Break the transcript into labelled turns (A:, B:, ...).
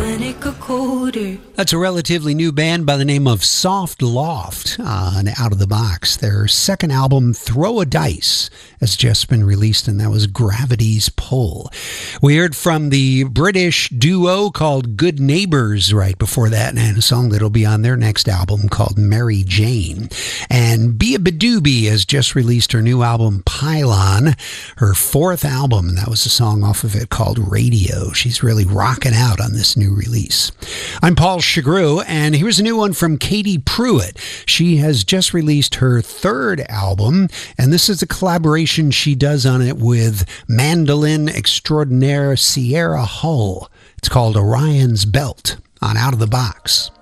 A: That's a relatively new band by the name of Soft Loft on Out of the Box. Their second album, Throw a Dice, has just been released, and that was Gravity's Pull. We heard from the British duo called Good Neighbors right before that, and a song that'll be on their next album called Mary Jane. And Bia Badoobie has just released her new album, Pylon, her fourth album, and that was a song off of it called Radio. She's really rocking out on this new release. I'm Paul Chagru, and here's a new one from Katie Pruitt. She has just released her third album, and this is a collaboration she does on it with mandolin extraordinaire Sierra Hull. It's called Orion's Belt on Out of the Box.